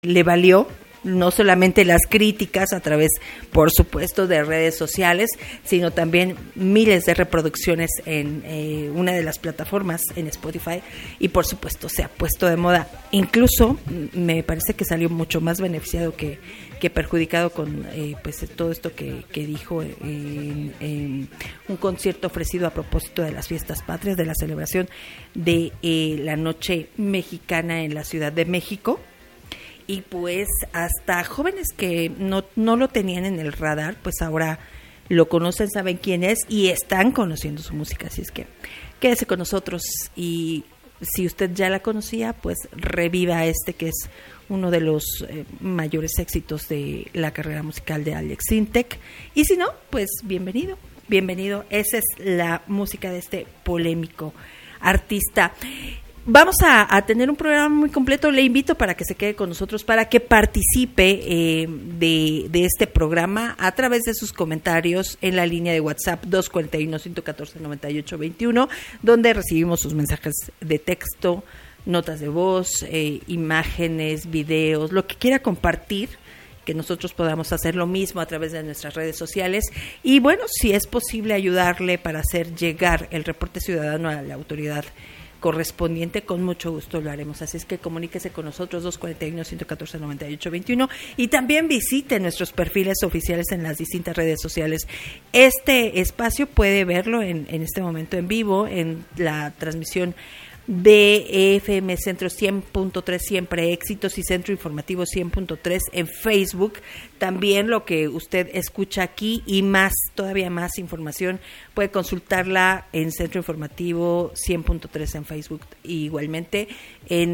le valió no solamente las críticas a través, por supuesto, de redes sociales, sino también miles de reproducciones en una de las plataformas, en Spotify, y por supuesto se ha puesto de moda. Incluso me parece que salió mucho más beneficiado que perjudicado con pues todo esto que dijo en un concierto ofrecido a propósito de las fiestas patrias, de la celebración de la Noche Mexicana en la Ciudad de México. Y pues hasta jóvenes que no lo tenían en el radar, pues ahora lo conocen, saben quién es y están conociendo su música. Así es que quédese con nosotros, y si usted ya la conocía, pues reviva que es uno de los mayores éxitos de la carrera musical de Alex Sintek. Y si no, pues bienvenido. Esa es la música de este polémico artista. Vamos a tener un programa muy completo. Le invito para que se quede con nosotros, para que participe de este programa a través de sus comentarios en la línea de WhatsApp 241-114-9821, donde recibimos sus mensajes de texto, notas de voz, imágenes, videos, lo que quiera compartir, que nosotros podamos hacer lo mismo a través de nuestras redes sociales. Y bueno, si es posible ayudarle para hacer llegar el reporte ciudadano a la autoridad correspondiente, con mucho gusto lo haremos. Así es que comuníquese con nosotros 241-114-9821, y también visite nuestros perfiles oficiales en las distintas redes sociales. Este espacio puede verlo en este momento en vivo en la transmisión de FM Centro 100.3 Siempre Éxitos y Centro Informativo 100.3 en Facebook. También lo que usted escucha aquí y más, todavía más información, puede consultarla en Centro Informativo 100.3 en Facebook, igualmente en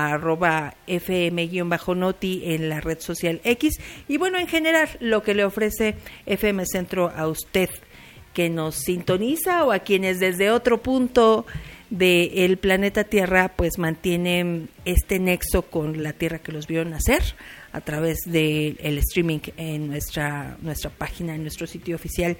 @FM_Noti en la red social X. Y bueno, en general lo que le ofrece FM Centro a usted que nos sintoniza, o a quienes desde otro punto del planeta Tierra pues mantienen este nexo con la tierra que los vio nacer a través del streaming en nuestra página, en nuestro sitio oficial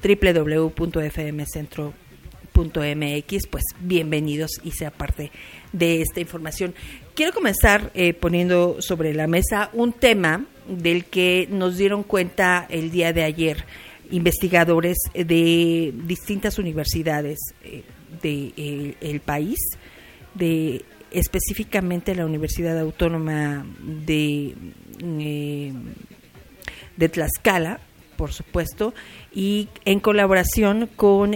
www.fmcentro.mx. Pues bienvenidos y sea parte de esta información. Quiero comenzar poniendo sobre la mesa un tema del que nos dieron cuenta el día de ayer investigadores de distintas universidades del país, específicamente la Universidad Autónoma de Tlaxcala, por supuesto, y en colaboración con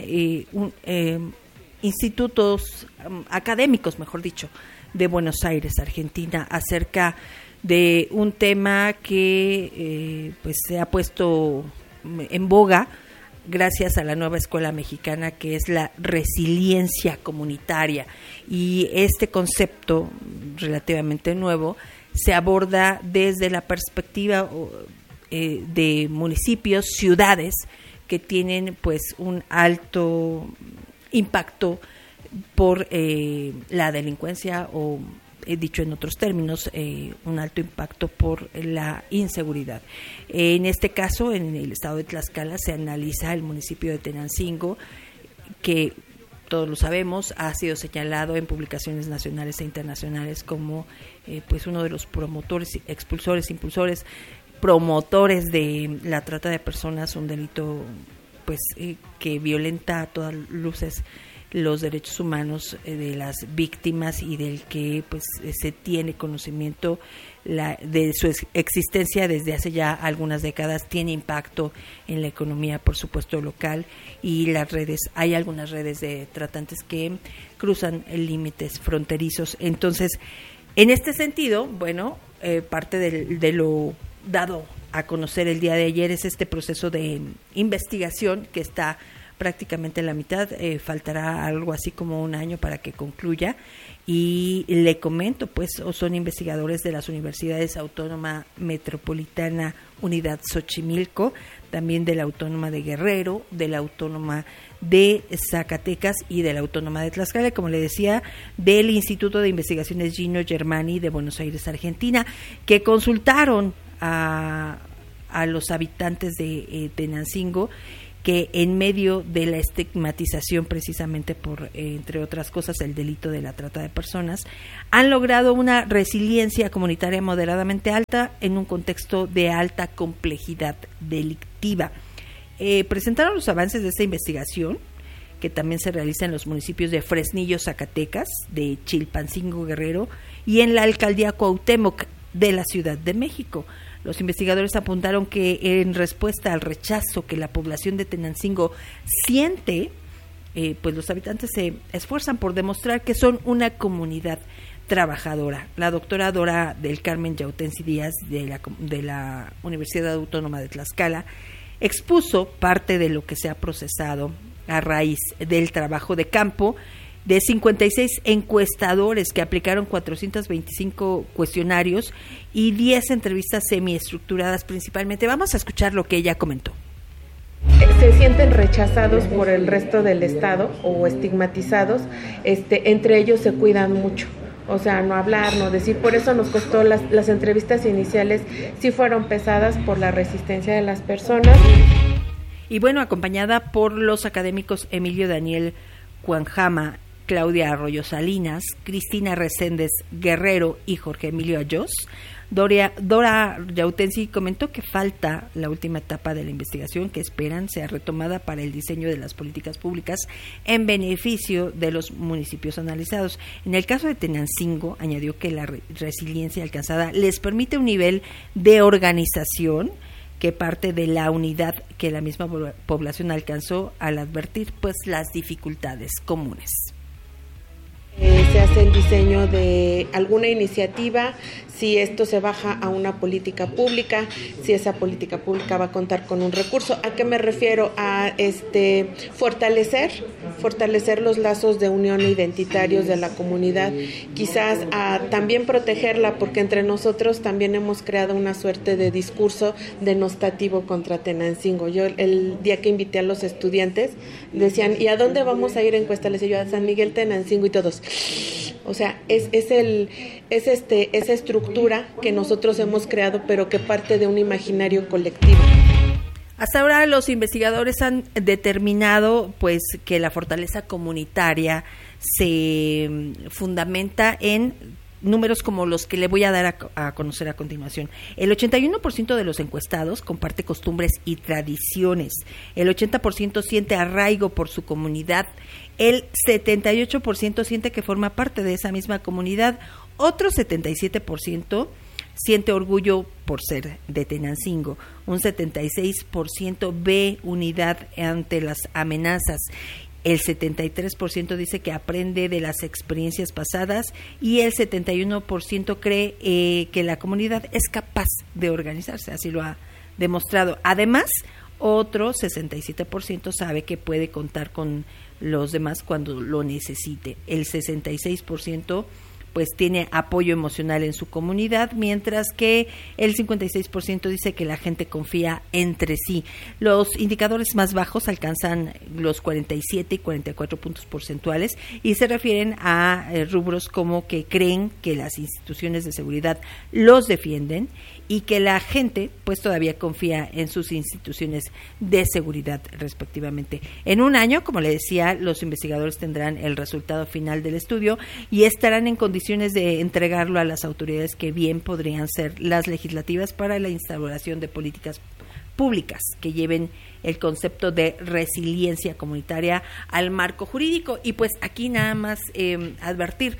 institutos académicos, mejor dicho, de Buenos Aires, Argentina, acerca de un tema que pues se ha puesto en boga gracias a la nueva escuela mexicana, que es la resiliencia comunitaria. Y este concepto relativamente nuevo se aborda desde la perspectiva de municipios, ciudades que tienen pues un alto impacto por la delincuencia, o dicho en otros términos, un alto impacto por la inseguridad. En este caso, en el estado de Tlaxcala, se analiza el municipio de Tenancingo, que todos lo sabemos, ha sido señalado en publicaciones nacionales e internacionales como pues uno de los promotores, impulsores, promotores de la trata de personas, un delito pues que violenta a todas luces los derechos humanos de las víctimas, y del que pues se tiene conocimiento de su existencia desde hace ya algunas décadas. Tiene impacto en la economía, por supuesto, local, y las redes, hay algunas redes de tratantes que cruzan límites fronterizos. Entonces, en este sentido, bueno, parte de lo dado a conocer el día de ayer es este proceso de investigación que está prácticamente en la mitad, faltará algo así como un año para que concluya. Y le comento, pues son investigadores de las Universidades Autónoma Metropolitana Unidad Xochimilco, también de la Autónoma de Guerrero, de la Autónoma de Zacatecas y de la Autónoma de Tlaxcala, como le decía, del Instituto de Investigaciones Gino Germani de Buenos Aires, Argentina, que consultaron a los habitantes de Tenancingo, que en medio de la estigmatización precisamente por, entre otras cosas, el delito de la trata de personas, han logrado una resiliencia comunitaria moderadamente alta en un contexto de alta complejidad delictiva. Presentaron los avances de esta investigación, que también se realiza en los municipios de Fresnillo, Zacatecas, de Chilpancingo, Guerrero, y en la alcaldía Cuauhtémoc de la Ciudad de México. Los investigadores apuntaron que en respuesta al rechazo que la población de Tenancingo siente, pues los habitantes se esfuerzan por demostrar que son una comunidad trabajadora. La doctora Dora del Carmen Yautensi Díaz de la Universidad Autónoma de Tlaxcala expuso parte de lo que se ha procesado a raíz del trabajo de campo de 56 encuestadores que aplicaron 425 cuestionarios y 10 entrevistas semiestructuradas principalmente. Vamos a escuchar lo que ella comentó. Se sienten rechazados por el resto del Estado o estigmatizados, entre ellos se cuidan mucho. O sea, no hablar, no decir, por eso nos costó las entrevistas iniciales, sí fueron pesadas por la resistencia de las personas. Y bueno, acompañada por los académicos Emilio Daniel Cuanjama, Claudia Arroyo Salinas, Cristina Reséndez Guerrero y Jorge Emilio Ayós, Dora Yautensi comentó que falta la última etapa de la investigación que esperan sea retomada para el diseño de las políticas públicas en beneficio de los municipios analizados. En el caso de Tenancingo, añadió que la resiliencia alcanzada les permite un nivel de organización que parte de la unidad que la misma población alcanzó al advertir pues las dificultades comunes. Se hace el diseño de alguna iniciativa, si esto se baja a una política pública, si esa política pública va a contar con un recurso. ¿A qué me refiero? A fortalecer los lazos de unión identitarios de la comunidad, quizás a también protegerla, porque entre nosotros también hemos creado una suerte de discurso denostativo contra Tenancingo. Yo el día que invité a los estudiantes decían, ¿y a dónde vamos a ir a encuesta? Les decía yo, a San Miguel Tenancingo, y todos. O sea, es esa estructura que nosotros hemos creado, pero que parte de un imaginario colectivo. Hasta ahora los investigadores han determinado pues que la fortaleza comunitaria se fundamenta en números como los que le voy a dar a conocer a continuación. El 81% de los encuestados comparte costumbres y tradiciones. El 80% siente arraigo por su comunidad. El 78% siente que forma parte de esa misma comunidad. Otro 77% siente orgullo por ser de Tenancingo. Un 76% ve unidad ante las amenazas. El 73% dice que aprende de las experiencias pasadas y el 71% cree que la comunidad es capaz de organizarse, así lo ha demostrado. Además, otro 67% sabe que puede contar con los demás cuando lo necesite. El 66% pues tiene apoyo emocional en su comunidad, mientras que el 56% dice que la gente confía entre sí. Los indicadores más bajos alcanzan los 47 y 44 puntos porcentuales y se refieren a rubros como que creen que las instituciones de seguridad los defienden y que la gente pues todavía confía en sus instituciones de seguridad respectivamente. En un año, como le decía, los investigadores tendrán el resultado final del estudio y estarán en condiciones de entregarlo a las autoridades que bien podrían ser las legislativas para la instauración de políticas públicas que lleven el concepto de resiliencia comunitaria al marco jurídico. Y pues aquí nada más advertir,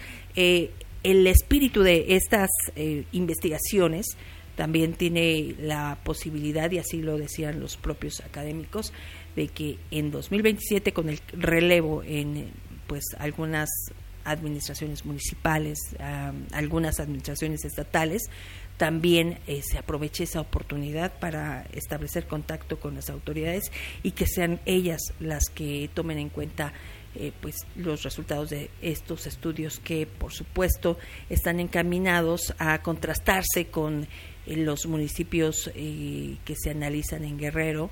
el espíritu de estas investigaciones también tiene la posibilidad, y así lo decían los propios académicos, de que en 2027, con el relevo en pues algunas administraciones municipales, algunas administraciones estatales, también se aproveche esa oportunidad para establecer contacto con las autoridades y que sean ellas las que tomen en cuenta pues los resultados de estos estudios que por supuesto están encaminados a contrastarse con los municipios que se analizan en Guerrero,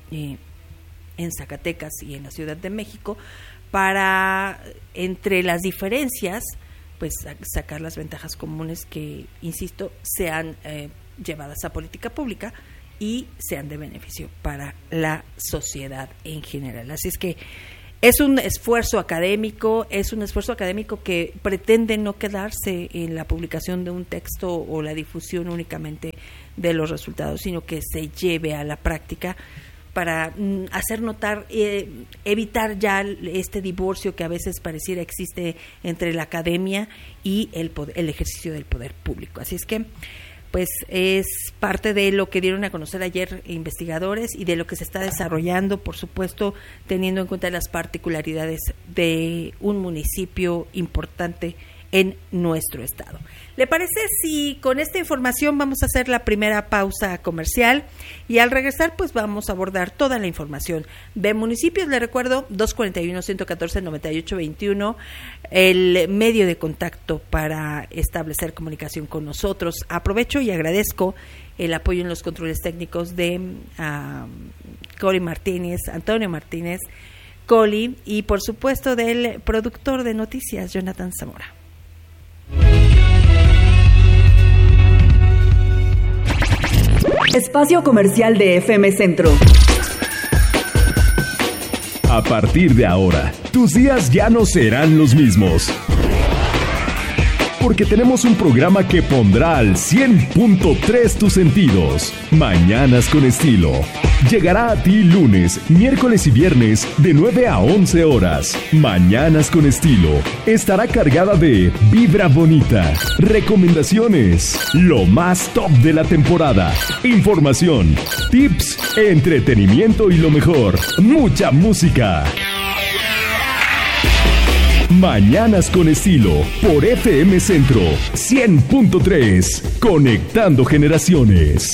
en Zacatecas y en la Ciudad de México, para entre las diferencias pues sacar las ventajas comunes que, insisto, sean llevadas a política pública y sean de beneficio para la sociedad en general. Así es que es un esfuerzo académico que pretende no quedarse en la publicación de un texto o la difusión únicamente de los resultados, sino que se lleve a la práctica para hacer notar, evitar ya este divorcio que a veces pareciera existe entre la academia y el ejercicio del poder público. Así es que pues es parte de lo que dieron a conocer ayer investigadores y de lo que se está desarrollando, por supuesto, teniendo en cuenta las particularidades de un municipio importante en nuestro estado. ¿Le parece si con esta información vamos a hacer la primera pausa comercial y al regresar pues vamos a abordar toda la información de municipios? Le recuerdo 241-114-9821, el medio de contacto para establecer comunicación con nosotros. Aprovecho y agradezco el apoyo en los controles técnicos de Coli Martínez, Antonio Martínez, Coli, y por supuesto del productor de noticias, Jonathan Zamora. Espacio comercial de FM Centro. A partir de ahora, tus días ya no serán los mismos. Porque tenemos un programa que pondrá al 100.3 tus sentidos. Mañanas con estilo. Llegará a ti lunes, miércoles y viernes de 9 a 11 horas. Mañanas con estilo. Estará cargada de vibra bonita, recomendaciones, lo más top de la temporada, información, tips, entretenimiento y lo mejor, mucha música. Mañanas con estilo por FM Centro 100.3, conectando generaciones.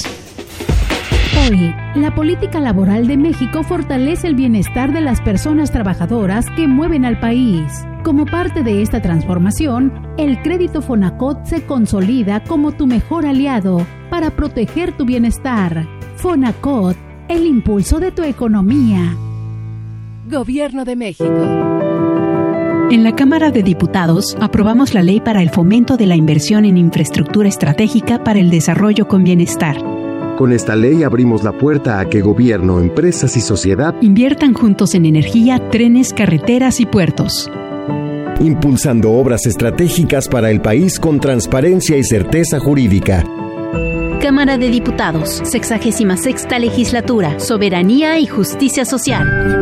Hoy, la política laboral de México fortalece el bienestar de las personas trabajadoras que mueven al país. Como parte de esta transformación, el crédito Fonacot se consolida como tu mejor aliado para proteger tu bienestar. Fonacot, el impulso de tu economía. Gobierno de México. En la Cámara de Diputados aprobamos la Ley para el Fomento de la Inversión en Infraestructura Estratégica para el Desarrollo con Bienestar. Con esta ley abrimos la puerta a que gobierno, empresas y sociedad inviertan juntos en energía, trenes, carreteras y puertos. Impulsando obras estratégicas para el país con transparencia y certeza jurídica. Cámara de Diputados, 66ª Legislatura, Soberanía y Justicia Social.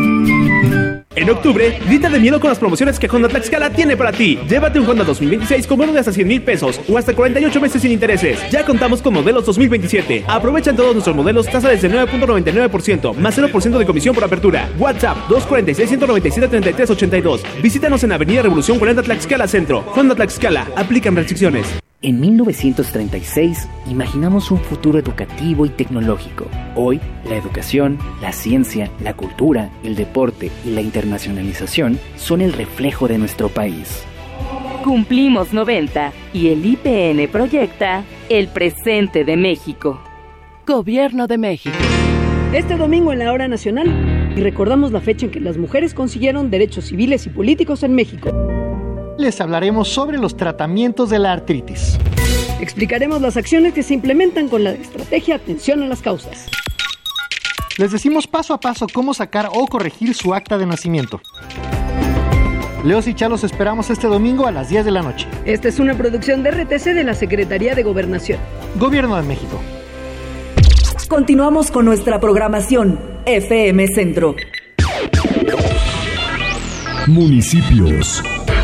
En octubre, grita de miedo con las promociones que Honda Tlaxcala tiene para ti. Llévate un Honda 2026 con bono de hasta 100,000 pesos o hasta 48 meses sin intereses. Ya contamos con modelos 2027. Aprovecha en todos nuestros modelos tasa desde 9.99%, más 0% de comisión por apertura. WhatsApp 246-197-3382. Visítanos en Avenida Revolución 40 Tlaxcala Centro. Honda Tlaxcala, aplican restricciones. En 1936, imaginamos un futuro educativo y tecnológico. Hoy, la educación, la ciencia, la cultura, el deporte y la internacionalización son el reflejo de nuestro país. Cumplimos 90 y el IPN proyecta el presente de México. Gobierno de México. Este domingo en la Hora Nacional, y recordamos la fecha en que las mujeres consiguieron derechos civiles y políticos en México. Les hablaremos sobre los tratamientos de la artritis. Explicaremos las acciones que se implementan con la estrategia Atención a las Causas. Les decimos paso a paso cómo sacar o corregir su acta de nacimiento. Leos y Chá los esperamos este domingo a las 10 de la noche. Esta es una producción de RTC de la Secretaría de Gobernación. Gobierno de México. Continuamos con nuestra programación FM Centro. Municipios.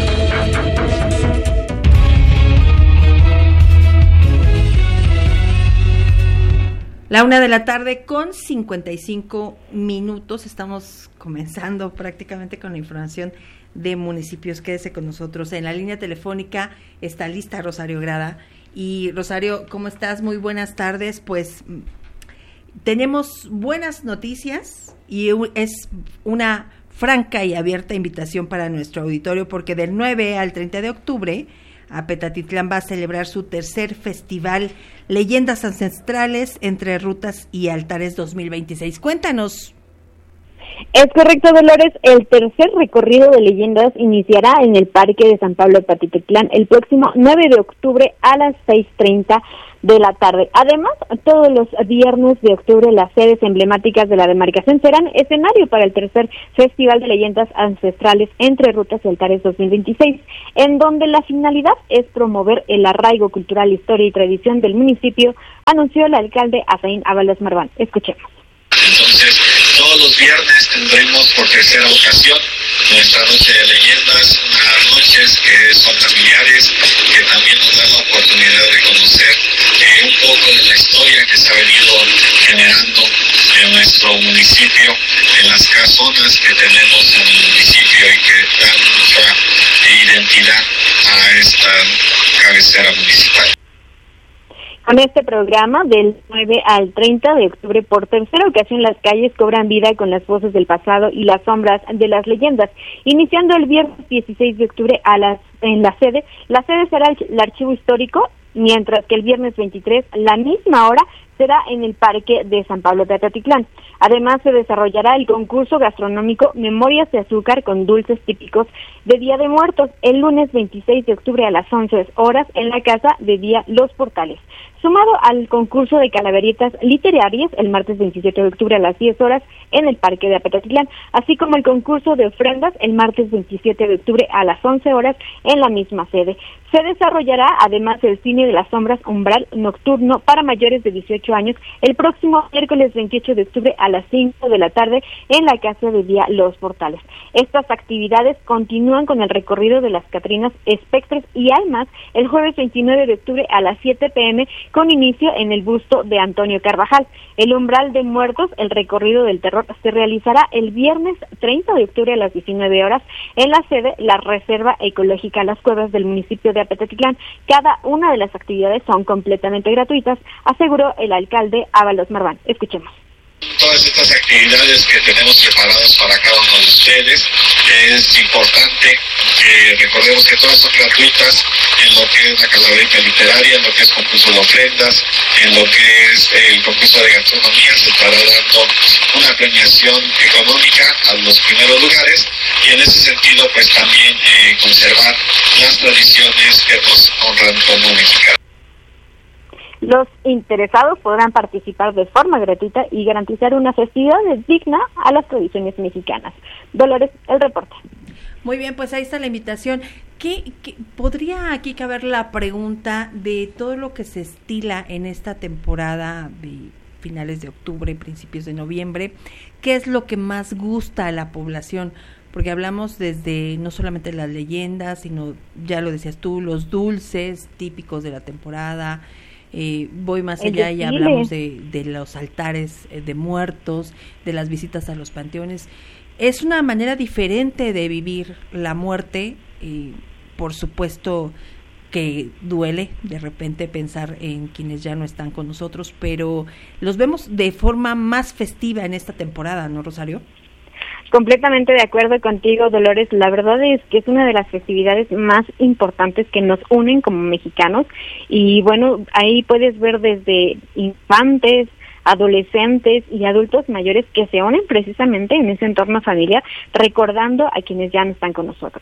La 1:00 con 55 minutos. Estamos comenzando prácticamente con la información de municipios. Quédese con nosotros. En la línea telefónica está lista Rosario Grada. Y Rosario, ¿cómo estás? Muy buenas tardes. Pues tenemos buenas noticias y es una franca y abierta invitación para nuestro auditorio porque del 9 al 30 de octubre Apetatitlán va a celebrar su tercer festival Leyendas Ancestrales entre Rutas y Altares 2026. Cuéntanos. Es correcto, Dolores. El tercer recorrido de leyendas iniciará en el Parque de San Pablo Patitlán el próximo 9 de octubre a las 6:30 de la tarde. Además, todos los viernes de octubre las sedes emblemáticas de la demarcación serán escenario para el tercer Festival de Leyendas Ancestrales Entre Rutas y Altares 2026, en donde la finalidad es promover el arraigo cultural, historia y tradición del municipio, anunció el alcalde Efraín Ábalos Marván. Escuchemos. Entonces, todos los viernes tendremos por tercera ocasión nuestra noche de leyendas, unas noches que son familiares, que también nos dan la oportunidad de conocer un poco de la historia que se ha venido generando en nuestro municipio, en las casonas que tenemos en el municipio y que dan mucha identidad a esta cabecera municipal. Con este programa, del 9 al 30 de octubre, por tercera ocasión las calles cobran vida con las voces del pasado y las sombras de las leyendas. Iniciando el viernes 16 de octubre en la sede será el archivo histórico, mientras que el viernes 23, la misma hora, será en el Parque de San Pablo Patitlán. Además, se desarrollará el concurso gastronómico Memorias de Azúcar con dulces típicos de Día de Muertos el lunes 26 de octubre a las 11 horas en la Casa de Día Los Portales. Sumado al concurso de calaveritas literarias el martes 27 de octubre a las 10 horas en el Parque de Apetatitlán, así como el concurso de ofrendas el martes 27 de octubre a las 11 horas en la misma sede. Se desarrollará además el Cine de las Sombras Umbral Nocturno para mayores de 18 años el próximo miércoles 28 de octubre a las 5 de la tarde en la Casa de Día Los Portales. Estas actividades continúan con el recorrido de las Catrinas, Espectros y Almas el jueves 29 de octubre a las 7 p.m. con inicio en el busto de Antonio Carvajal. El Umbral de Muertos, el recorrido del terror, se realizará el viernes 30 de octubre a las 19 horas en la sede La Reserva Ecológica Las Cuevas del municipio de Apetatitlán. Cada una de las actividades son completamente gratuitas, aseguró el alcalde Ábalos Marván. Escuchemos. Todas estas actividades que tenemos preparadas para cada uno de ustedes, es importante que recordemos que todas son gratuitas en lo que es la calaverita literaria, en lo que es concurso de ofrendas, en lo que es el concurso de gastronomía. Se estará dando una premiación económica a los primeros lugares y en ese sentido pues también conservar las tradiciones que nos honran como mexicanos. Los interesados podrán participar de forma gratuita y garantizar una festividad digna a las tradiciones mexicanas. Dolores, el reporte. Muy bien, pues ahí está la invitación. ¿Qué podría aquí caber la pregunta de todo lo que se estila en esta temporada de finales de octubre, principios de noviembre? ¿Qué es lo que más gusta a la población? Porque hablamos desde no solamente las leyendas, sino, ya lo decías tú, los dulces típicos de la temporada. Voy más allá y hablamos de los altares de muertos, de las visitas a los panteones. Es una manera diferente de vivir la muerte, por supuesto que duele de repente pensar en quienes ya no están con nosotros, pero los vemos de forma más festiva en esta temporada, ¿no, Rosario? Completamente de acuerdo contigo, Dolores. La verdad es que es una de las festividades más importantes que nos unen como mexicanos y bueno, ahí puedes ver desde infantes, adolescentes y adultos mayores que se unen precisamente en ese entorno familiar, recordando a quienes ya no están con nosotros.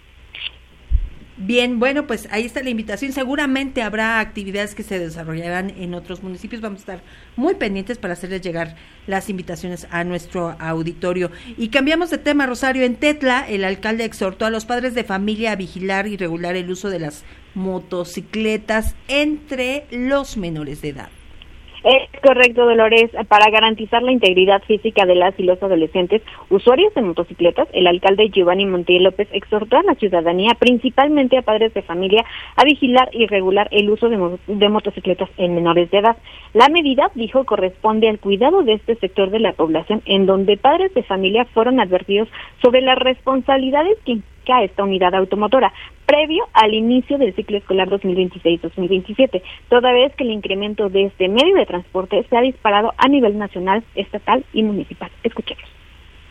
Bien, bueno, pues ahí está la invitación. Seguramente habrá actividades que se desarrollarán en otros municipios. Vamos a estar muy pendientes para hacerles llegar las invitaciones a nuestro auditorio. Y cambiamos de tema, Rosario. En Tetla, el alcalde exhortó a los padres de familia a vigilar y regular el uso de las motocicletas entre los menores de edad. Es correcto, Dolores. Para garantizar la integridad física de las y los adolescentes usuarios de motocicletas, el alcalde Giovanni Montiel López exhortó a la ciudadanía, principalmente a padres de familia, a vigilar y regular el uso de motocicletas en menores de edad. La medida, dijo, corresponde al cuidado de este sector de la población, en donde padres de familia fueron advertidos sobre las responsabilidades que a esta unidad automotora, previo al inicio del ciclo escolar 2026-2027, toda vez que el incremento de este medio de transporte se ha disparado a nivel nacional, estatal y municipal. Escuchemos.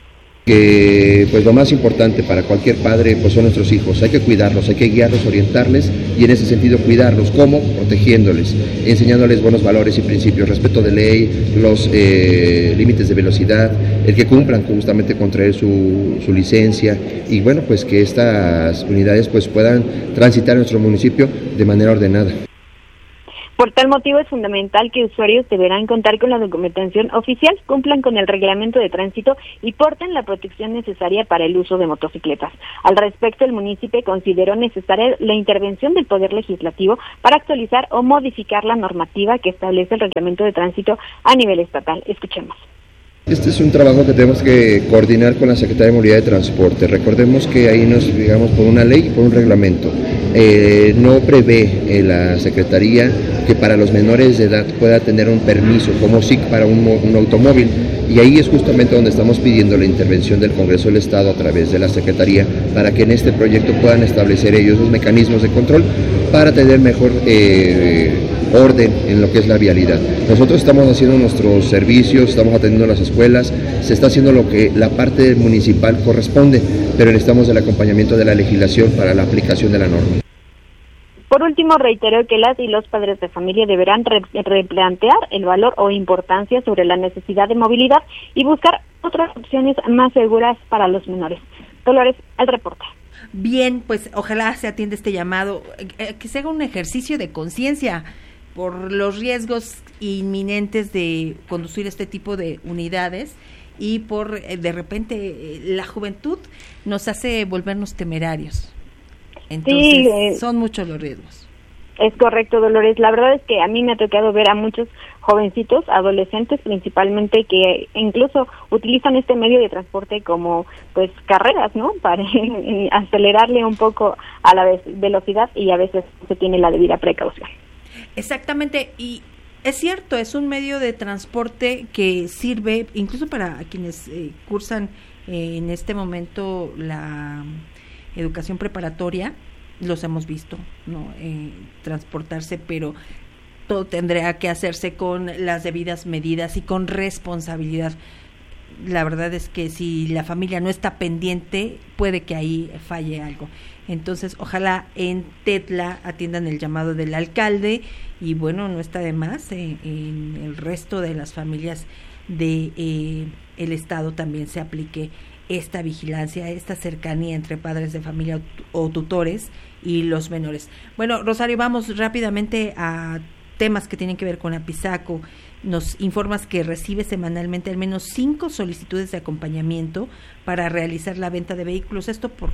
Que pues lo más importante para cualquier padre pues son nuestros hijos, hay que cuidarlos, hay que guiarlos, orientarles y en ese sentido cuidarlos. ¿Cómo? Protegiéndoles, enseñándoles buenos valores y principios, respeto de ley, los límites de velocidad, el que cumplan justamente con traer su licencia y bueno, pues que estas unidades pues puedan transitar nuestro municipio de manera ordenada. Por tal motivo es fundamental que usuarios deberán contar con la documentación oficial, cumplan con el reglamento de tránsito y porten la protección necesaria para el uso de motocicletas. Al respecto, el municipio consideró necesaria la intervención del Poder Legislativo para actualizar o modificar la normativa que establece el reglamento de tránsito a nivel estatal. Escuchemos. Este es un trabajo que tenemos que coordinar con la Secretaría de Movilidad de Transporte. Recordemos que ahí nos digamos por una ley y por un reglamento. No prevé la Secretaría que para los menores de edad pueda tener un permiso como SIC para un automóvil y ahí es justamente donde estamos pidiendo la intervención del Congreso del Estado a través de la Secretaría para que en este proyecto puedan establecer ellos los mecanismos de control para tener mejor orden en lo que es la vialidad. Nosotros estamos haciendo nuestros servicios, estamos atendiendo las escuelas, se está haciendo lo que la parte municipal corresponde, pero necesitamos el acompañamiento de la legislación para la aplicación de la norma. Por último, reiteró que las y los padres de familia deberán replantear el valor o importancia sobre la necesidad de movilidad y buscar otras opciones más seguras para los menores. Dolores, el reporte. Bien, pues ojalá se atienda este llamado, que se haga un ejercicio de conciencia por los riesgos inminentes de conducir este tipo de unidades y por de repente la juventud nos hace volvernos temerarios. Entonces, sí, son muchos los riesgos. Es correcto, Dolores. La verdad es que a mí me ha tocado ver a muchos jovencitos, adolescentes principalmente, que incluso utilizan este medio de transporte como pues carreras, ¿no? Para acelerarle un poco a la velocidad y a veces se tiene la debida precaución. Exactamente, y es cierto, es un medio de transporte que sirve incluso para quienes cursan en este momento la educación preparatoria, los hemos visto, ¿no? Transportarse, pero todo tendrá que hacerse con las debidas medidas y con responsabilidad. La verdad es que si la familia no está pendiente, puede que ahí falle algo. Entonces, ojalá en Tetla atiendan el llamado del alcalde y bueno, no está de más en el resto de las familias de el estado también se aplique esta vigilancia, esta cercanía entre padres de familia o tutores y los menores. Bueno, Rosario, vamos rápidamente a temas que tienen que ver con Apizaco. Nos informas que recibe semanalmente al menos 5 solicitudes de acompañamiento para realizar la venta de vehículos. Esto por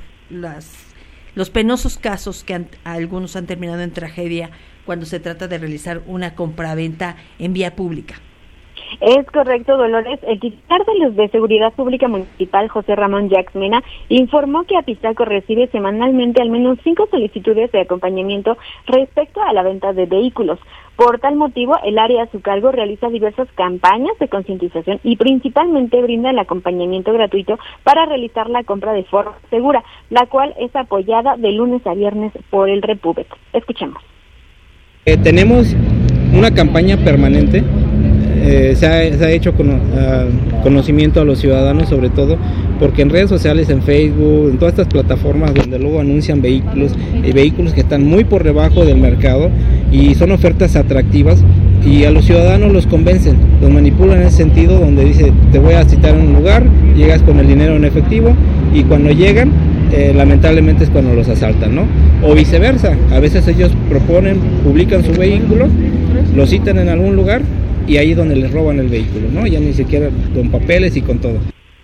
los penosos casos que algunos han terminado en tragedia cuando se trata de realizar una compraventa en vía pública. Es correcto, Dolores. El titular de Seguridad Pública Municipal, José Ramón Yaxmena, informó que Apizaco recibe semanalmente al menos 5 solicitudes de acompañamiento respecto a la venta de vehículos. Por tal motivo, el área a su cargo realiza diversas campañas de concientización y principalmente brinda el acompañamiento gratuito para realizar la compra de forma segura, la cual es apoyada de lunes a viernes por el República. Escuchemos. Tenemos una campaña permanente. Se ha hecho conocimiento a los ciudadanos, sobre todo porque en redes sociales, en Facebook, en todas estas plataformas donde luego anuncian vehículos que están muy por debajo del mercado y son ofertas atractivas y a los ciudadanos los convencen, los manipulan en ese sentido, donde dice te voy a citar en un lugar, llegas con el dinero en efectivo y cuando llegan lamentablemente es cuando los asaltan, ¿no? O viceversa, a veces ellos publican su vehículo, lo citan en algún lugar y ahí es donde les roban el vehículo, ¿no? Ya ni siquiera con papeles y con todo.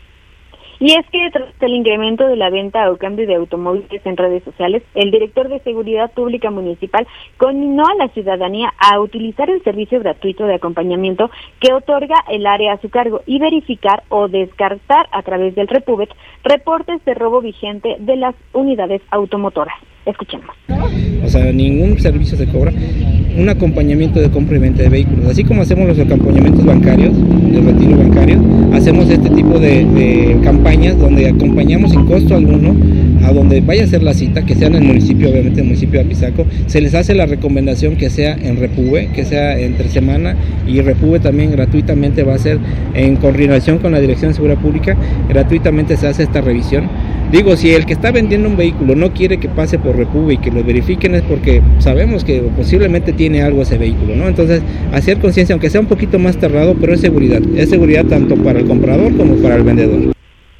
Y es que tras el incremento de la venta o cambio de automóviles en redes sociales, el director de Seguridad Pública Municipal conminó a la ciudadanía a utilizar el servicio gratuito de acompañamiento que otorga el área a su cargo y verificar o descartar a través del República reportes de robo vigente de las unidades automotoras. Escuchemos. O sea, ningún servicio se cobra. Un acompañamiento de compra y venta de vehículos. Así como hacemos los acompañamientos bancarios, de retiro bancario, hacemos este tipo de campañas donde acompañamos sin costo alguno a donde vaya a ser la cita, que sea en el municipio, obviamente en el municipio de Apizaco. Se les hace la recomendación que sea en Repube, que sea entre semana, y Repube también gratuitamente va a ser, en coordinación con la Dirección de Seguridad Pública, gratuitamente se hace esta revisión. Digo, si el que está vendiendo un vehículo no quiere que pase por Repube y que lo verifiquen, es porque sabemos que posiblemente tiene algo ese vehículo, ¿no? Entonces, hacer conciencia, aunque sea un poquito más tardado, pero es seguridad tanto para el comprador como para el vendedor.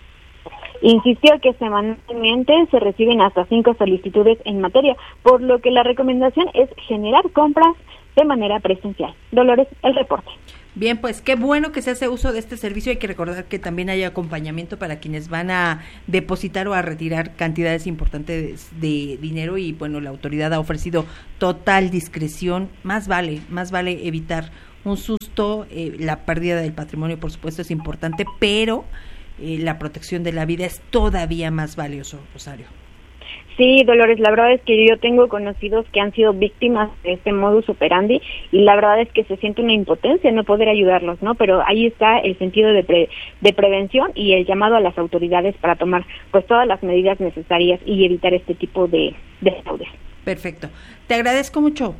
Insistió que semanalmente se reciben hasta 5 solicitudes en materia, por lo que la recomendación es generar compras de manera presencial. Dolores, el reporte. Bien, pues qué bueno que se hace uso de este servicio. Hay que recordar que también hay acompañamiento para quienes van a depositar o a retirar cantidades importantes de dinero, y bueno, la autoridad ha ofrecido total discreción. Más vale evitar un susto. La pérdida del patrimonio, por supuesto, es importante, pero la protección de la vida es todavía más valioso, Rosario. Sí, Dolores, la verdad es que yo tengo conocidos que han sido víctimas de este modus operandi, y la verdad es que se siente una impotencia no poder ayudarlos, ¿no? Pero ahí está el sentido de prevención y el llamado a las autoridades para tomar pues todas las medidas necesarias y evitar este tipo de fraudes. Perfecto. Te agradezco mucho.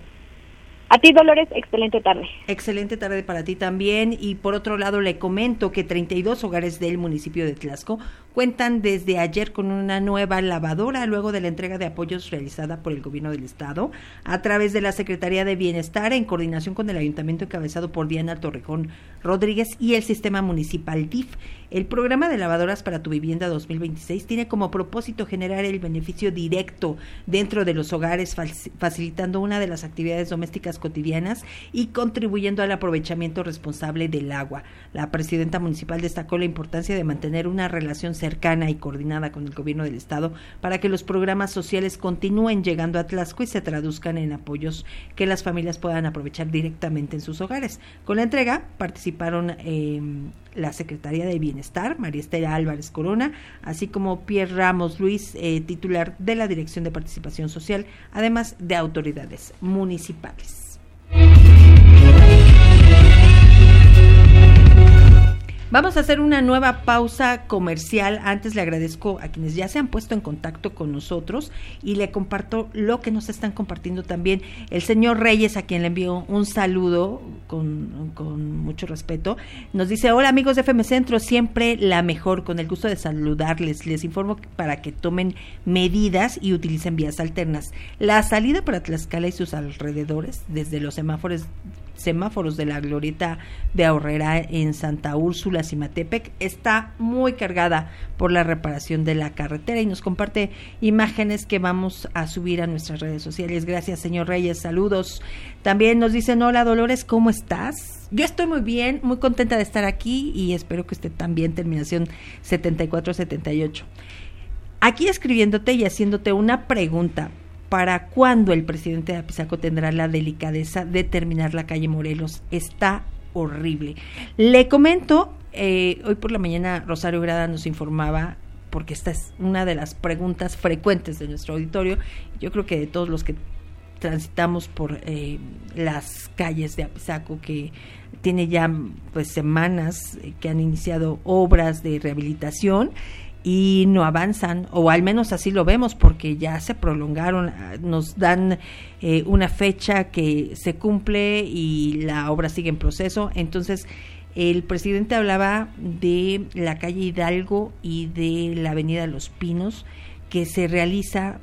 A ti, Dolores, excelente tarde. Excelente tarde para ti también. Y por otro lado, le comento que 32 hogares del municipio de Tlaxco cuentan desde ayer con una nueva lavadora, luego de la entrega de apoyos realizada por el gobierno del estado a través de la Secretaría de Bienestar, en coordinación con el ayuntamiento encabezado por Diana Torrejón Rodríguez y el sistema municipal DIF. El programa de lavadoras para tu vivienda 2026 tiene como propósito generar el beneficio directo dentro de los hogares, facilitando una de las actividades domésticas cotidianas y contribuyendo al aprovechamiento responsable del agua. La presidenta municipal destacó la importancia de mantener una relación cercana y coordinada con el gobierno del estado para que los programas sociales continúen llegando a Tlaxco y se traduzcan en apoyos que las familias puedan aprovechar directamente en sus hogares. Con la entrega participaron la Secretaría de Bienestar, María Estela Álvarez Corona, así como Pierre Ramos Luis, titular de la Dirección de Participación Social, además de autoridades municipales. Vamos a hacer una nueva pausa comercial. Antes le agradezco a quienes ya se han puesto en contacto con nosotros y le comparto lo que nos están compartiendo también el señor Reyes, a quien le envío un saludo con mucho respeto. Nos dice: hola amigos de FM Centro, siempre la mejor, con el gusto de saludarles. Les informo para que tomen medidas y utilicen vías alternas. La salida para Tlaxcala y sus alrededores, desde los semáforos de la glorieta de Aurrera en Santa Úrsula, Cimatepec, está muy cargada por la reparación de la carretera, y nos comparte imágenes que vamos a subir a nuestras redes sociales. Gracias, señor Reyes, saludos. También nos dicen: hola Dolores, ¿cómo estás? Yo estoy muy bien, muy contenta de estar aquí y espero que usted también. Terminación 7478. Aquí escribiéndote y haciéndote una pregunta: ¿para cuándo el presidente de Apizaco tendrá la delicadeza de terminar la calle Morelos? Está horrible. Le comento, hoy por la mañana Rosario Grada nos informaba, porque esta es una de las preguntas frecuentes de nuestro auditorio, yo creo que de todos los que transitamos por las calles de Apizaco, que tiene ya pues semanas que han iniciado obras de rehabilitación y no avanzan, o al menos así lo vemos, porque ya se prolongaron, nos dan una fecha que se cumple y la obra sigue en proceso. Entonces el presidente hablaba de la calle Hidalgo y de la avenida Los Pinos, que se realiza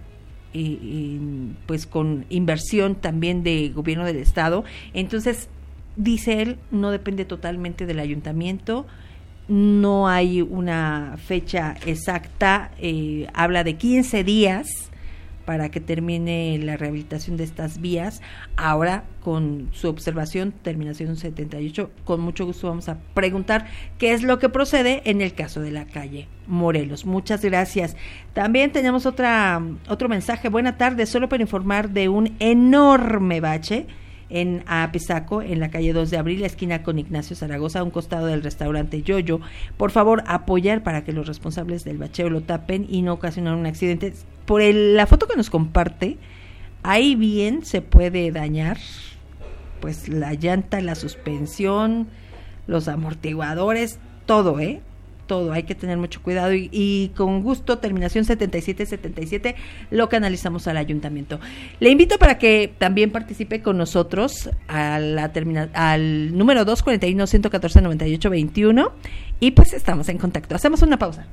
pues con inversión también de gobierno del estado. Entonces, dice él, no depende totalmente del ayuntamiento. No hay una fecha exacta, habla de 15 días para que termine la rehabilitación de estas vías. Ahora, con su observación, terminación 78, con mucho gusto vamos a preguntar qué es lo que procede en el caso de la calle Morelos. Muchas gracias. También tenemos otro mensaje. Buena tarde, solo para informar de un enorme bache en Apizaco, en la calle 2 de Abril, la esquina con Ignacio Zaragoza, a un costado del restaurante Yoyo. Por favor, apoyar para que los responsables del bacheo lo tapen y no ocasionar un accidente. Por la foto que nos comparte, ahí bien se puede dañar pues la llanta, la suspensión, los amortiguadores, todo, todo, hay que tener mucho cuidado y con gusto, terminación 7777, lo canalizamos al ayuntamiento. Le invito para que también participe con nosotros al número 241-114-9821 y pues estamos en contacto. Hacemos una pausa.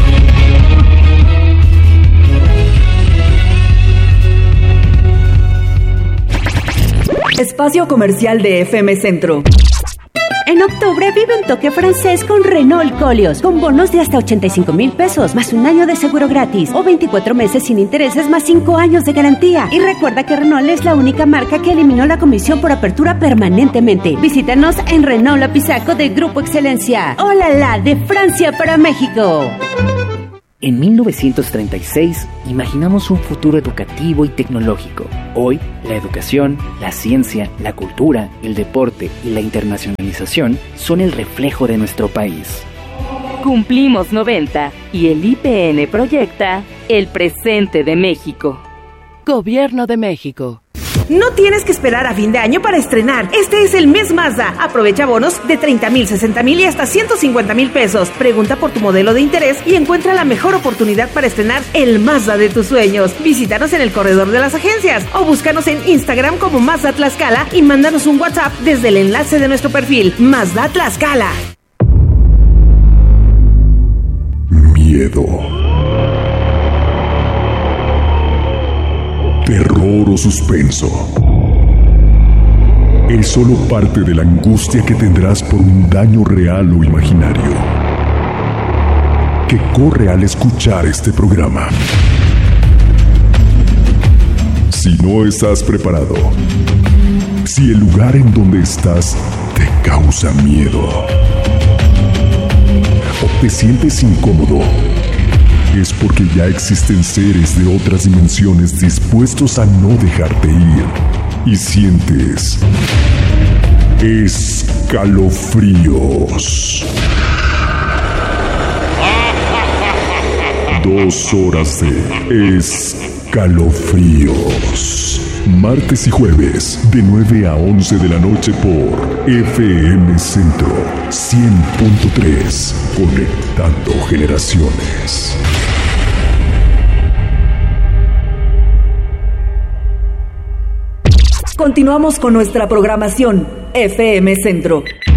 Espacio comercial de FM Centro. En octubre vive un toque francés con Renault Koleos, con bonos de hasta 85,000 pesos, más un año de seguro gratis, o 24 meses sin intereses, más 5 años de garantía. Y recuerda que Renault es la única marca que eliminó la comisión por apertura permanentemente. Visítanos en Renault Apizaco de Grupo Excelencia. ¡Hola, de Francia para México! En 1936 imaginamos un futuro educativo y tecnológico. Hoy, la educación, la ciencia, la cultura, el deporte y la internacionalización son el reflejo de nuestro país. Cumplimos 90 y el IPN proyecta el presente de México. Gobierno de México. No tienes que esperar a fin de año para estrenar. Este es el mes Mazda. Aprovecha bonos de 30,000, 60,000 y hasta 150,000 pesos. Pregunta por tu modelo de interés y encuentra la mejor oportunidad para estrenar el Mazda de tus sueños. Visítanos en el corredor de las agencias o búscanos en Instagram como Mazda Tlaxcala y mándanos un WhatsApp desde el enlace de nuestro perfil. Mazda Tlaxcala. Miedo, terror o suspenso es solo parte de la angustia que tendrás por un daño real o imaginario que corre al escuchar este programa. Si no estás preparado, si el lugar en donde estás te causa miedo o te sientes incómodo, es porque ya existen seres de otras dimensiones dispuestos a no dejarte ir y sientes escalofríos. 2 horas de escalofríos. Martes y jueves de 9 a 11 de la noche por FM Centro 100.3, conectando generaciones. Continuamos con nuestra programación FM Centro.